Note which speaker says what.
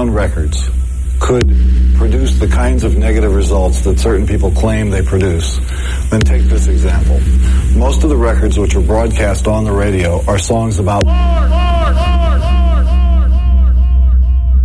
Speaker 1: underground records could produce the kinds of negative results that certain people claim they produce, then take this example. Most of the records which are broadcast on the radio are songs about war.